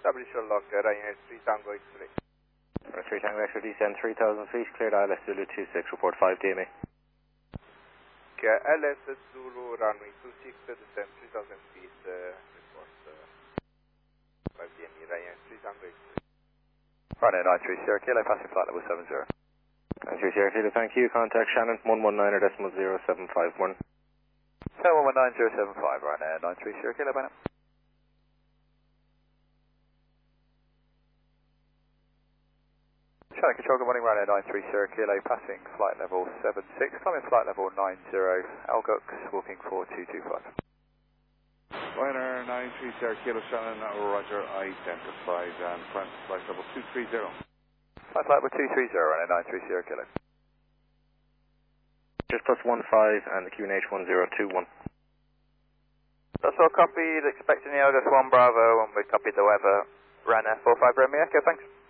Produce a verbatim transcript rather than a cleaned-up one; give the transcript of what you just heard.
Establish your lock, uh, Ryanair three Tango X-ray. three Tango X-ray, descend three thousand feet, cleared I L S Zulu two six, report five D M A. Okay, L S Zulu runway two six, descend three thousand feet, uh, report uh, five D M A, Ryanair three Tango X-ray. Ryanair nine three Sierra Kilo, passing flight level seven zero. nine three Sierra Kilo, thank you. Contact Shannon, one one nine decimal zero seven five one. seven one nine zero seven five, Ryanair nine three Sierra Kilo, by now. Shannon Control, good morning, Ryanair nine three Sierra Kilo, passing flight level seven six, climbing flight level nine zero, Algux, walking four two two five. Ryanair nine three Sierra Kilo, Shannon, Roger, identified, and climb flight level two three zero. Flight level two three zero, Ryanair nine three Sierra Kilo. Just plus one five and the Q N H one zero two one. That's all copied, expecting the Algux one Bravo, and we copied the weather, Ryanair four five Romeo, okay, thanks.